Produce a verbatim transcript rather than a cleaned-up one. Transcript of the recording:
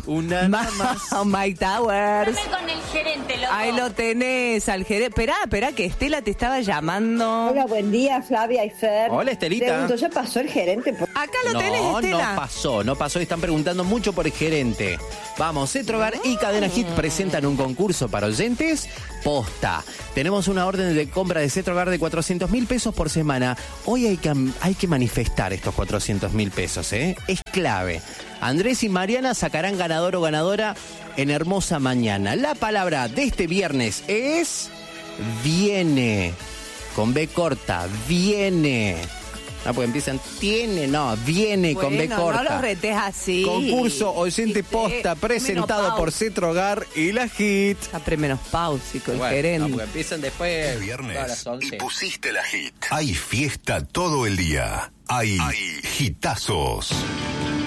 Una nada más. Mike Towers. Dame con el gerente, loco. Ahí lo tenés, al gerente. Esperá, esperá, que Estela te estaba llamando. Hola, buen día, Flavia y Fer. Hola, Estelita. Pregunto, ¿ya pasó el gerente? Acá lo no, tenés, Estela. No pasó, no pasó. Están preguntando mucho por el gerente. Vamos, Cetrogar y Cadena Hit presentan un concurso para oyentes. Posta. Tenemos una orden de compra de Cetrogar de cuatrocientos mil pesos por semana. Hoy hay que, hay que manifestar estos cuatrocientos mil pesos, ¿eh? Es clave. Andrés y Mariana sacarán ganador o ganadora en Hermosa Mañana. La palabra de este viernes es... viene. Con B corta. Viene. No, porque empiezan, tiene, no, viene bueno, con B corta. No lo retes así. Concurso Oyente Posta presentado por Cetrogar y la Hit. Está premenopáusico el Bueno, gerente. no, porque empiezan después. Es viernes a las once. y pusiste la Hit. Hay fiesta todo el día. Hay, Hay hitazos.